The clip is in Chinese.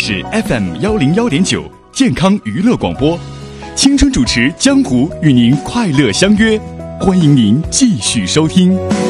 是 FM101.9健康娱乐广播，青春主持江湖与您快乐相约，欢迎您继续收听。